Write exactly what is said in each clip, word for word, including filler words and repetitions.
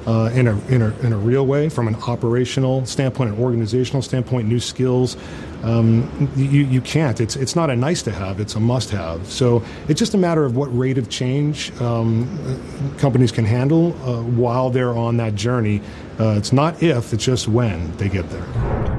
uh, in, a, in, a, in a real way, from an operational standpoint, an organizational standpoint, new skills. Um, you, you can't. It's it's not a nice to have, it's a must have. So it's just a matter of what rate of change um, companies can handle uh, while they're on that journey. Uh, it's not if, it's just when they get there.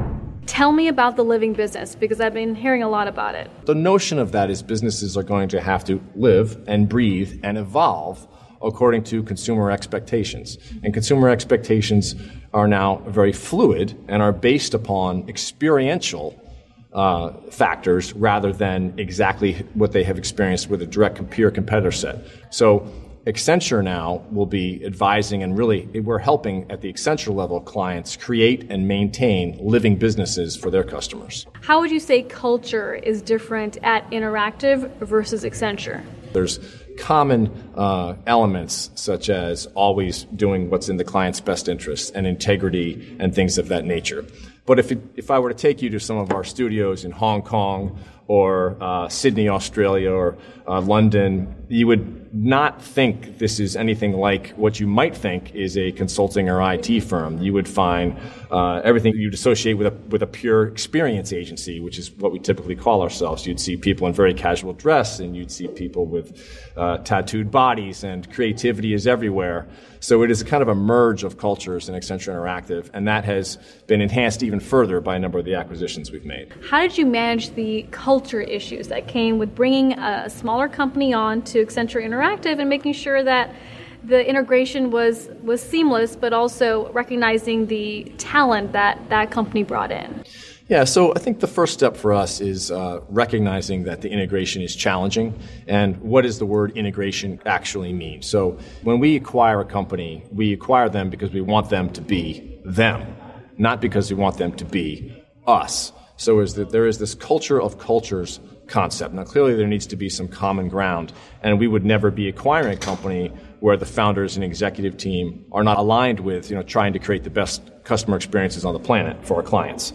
Tell me about the living business, because I've been hearing a lot about it. The notion of that is businesses are going to have to live and breathe and evolve according to consumer expectations. And consumer expectations are now very fluid and are based upon experiential uh, factors rather than exactly what they have experienced with a direct peer competitor set. So Accenture now will be advising, and really we're helping at the Accenture level clients create and maintain living businesses for their customers. How would you say culture is different at Interactive versus Accenture? There's common uh, elements such as always doing what's in the client's best interest and integrity and things of that nature. But if it, if I were to take you to some of our studios in Hong Kong or uh, Sydney, Australia, or uh, London, you would not think this is anything like what you might think is a consulting or I T firm. You would find uh, everything you'd associate with a with a pure experience agency, which is what we typically call ourselves. You'd see people in very casual dress, and you'd see people with uh, tattooed bodies, and creativity is everywhere. So it is a kind of a merge of cultures in Accenture Interactive, and that has been enhanced even further by a number of the acquisitions we've made. How did you manage the culture issues that came with bringing a smaller company on to Accenture Interactive and making sure that the integration was, was seamless, but also recognizing the talent that that company brought in? Yeah, so I think the first step for us is uh, recognizing that the integration is challenging, and what does the word integration actually mean? So when we acquire a company, we acquire them because we want them to be them, not because we want them to be us. So is that there is this culture of cultures concept. Now clearly there needs to be some common ground, and we would never be acquiring a company where the founders and executive team are not aligned with, you know, trying to create the best customer experiences on the planet for our clients.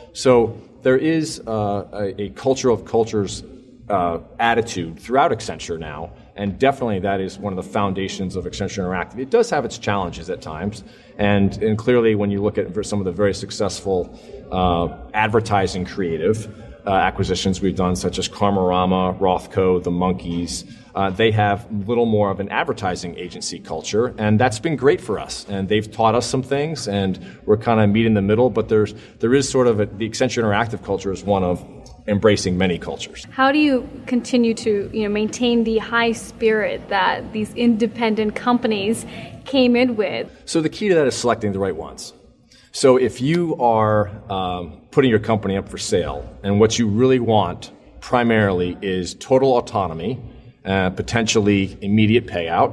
So there is uh, a, a culture of cultures uh, attitude throughout Accenture now, and definitely that is one of the foundations of Accenture Interactive. It does have its challenges at times, and, and clearly when you look at some of the very successful uh, advertising creative uh, acquisitions we've done, such as Karmarama, Rothko, the Monkeys, Uh, they have little more of an advertising agency culture, and that's been great for us. And they've taught us some things, and we're kind of meet in the middle. But there's there is sort of a, the Accenture Interactive culture is one of embracing many cultures. How do you continue to you know maintain the high spirit that these independent companies came in with? So the key to that is selecting the right ones. So if you are um, putting your company up for sale, and what you really want primarily is total autonomy, Uh, potentially immediate payout,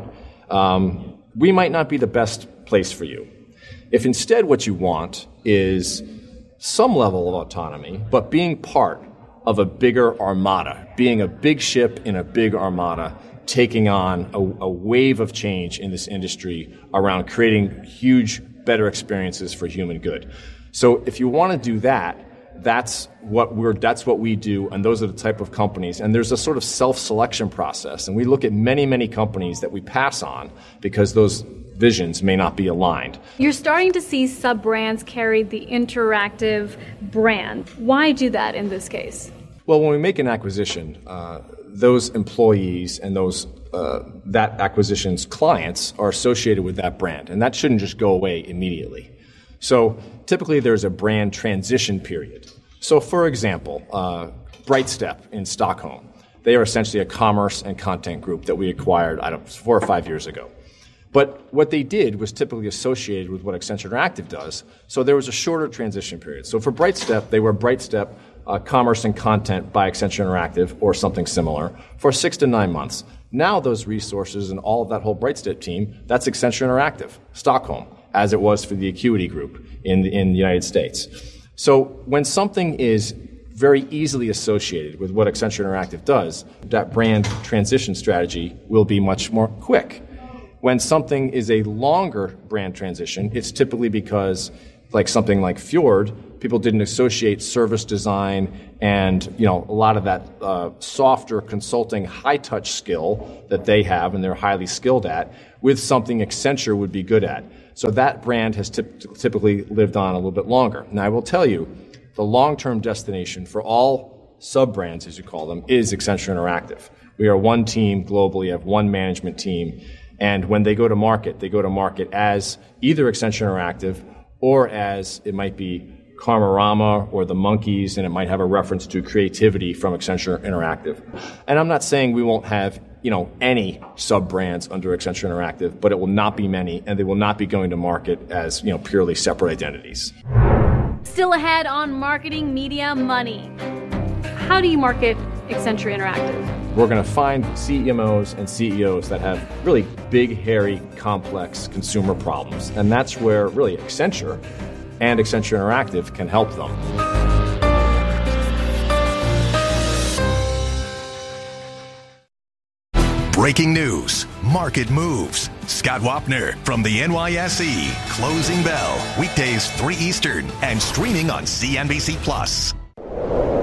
um, we might not be the best place for you. If instead what you want is some level of autonomy, but being part of a bigger armada, being a big ship in a big armada, taking on a, a wave of change in this industry around creating huge, better experiences for human good. So if you want to do that, That's what we're. That's what we do, and those are the type of companies. And there's a sort of self-selection process, and we look at many, many companies that we pass on because those visions may not be aligned. You're starting to see sub-brands carry the Interactive brand. Why do that in this case? Well, when we make an acquisition, uh, those employees and those uh, that acquisition's clients are associated with that brand, and that shouldn't just go away immediately. So typically there's a brand transition period. So for example, uh, Brightstep in Stockholm, they are essentially a commerce and content group that we acquired, I don't know, four or five years ago. But what they did was typically associated with what Accenture Interactive does, so there was a shorter transition period. So for Brightstep, they were Brightstep uh, Commerce and Content by Accenture Interactive or something similar for six to nine months. Now those resources and all of that whole Brightstep team, that's Accenture Interactive, Stockholm, as it was for the Acuity Group in the, in the United States. So when something is very easily associated with what Accenture Interactive does, that brand transition strategy will be much more quick. When something is a longer brand transition, it's typically because, like something like Fjord, people didn't associate service design and, you know, a lot of that uh, softer consulting high-touch skill that they have and they're highly skilled at with something Accenture would be good at. So that brand has typ- typically lived on a little bit longer. Now, I will tell you, the long-term destination for all sub-brands, as you call them, is Accenture Interactive. We are one team globally, have one management team, and when they go to market, they go to market as either Accenture Interactive or as it might be Karmarama or the Monkeys, and it might have a reference to creativity from Accenture Interactive. And I'm not saying we won't have, you know, any sub-brands under Accenture Interactive, but it will not be many, and they will not be going to market as, you know, purely separate identities. Still ahead on Marketing Media Money. How do you market Accenture Interactive? We're going to find C M Os and C E Os that have really big, hairy, complex consumer problems. And that's where really Accenture and Accenture Interactive can help them. Breaking news, market moves. Scott Wapner from the N Y S E. Closing Bell, weekdays three Eastern and streaming on C N B C Plus.